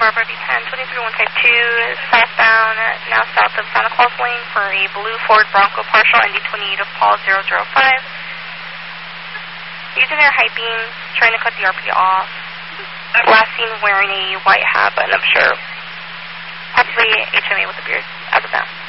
Barbara V10, 23152, southbound, now south of Santa Claus Lane for a blue Ford Bronco partial, ending 28 of Paul 005. Using their high beams, trying to cut the RP off. Last seen wearing a white hat, but I'm sure possibly HMA with a beard as of now.